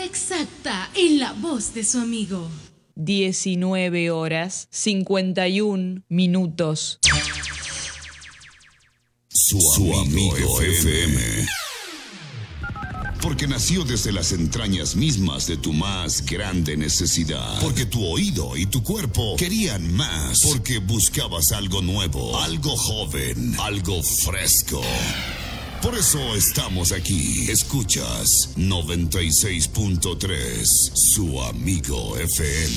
exacta en la voz de su amigo. 19:51. Su amigo FM. Porque nació desde las entrañas mismas de tu más grande necesidad. Porque tu oído y tu cuerpo querían más. Porque buscabas algo nuevo, algo joven, algo fresco. Por eso estamos aquí. Escuchas 96.3, su amigo FM.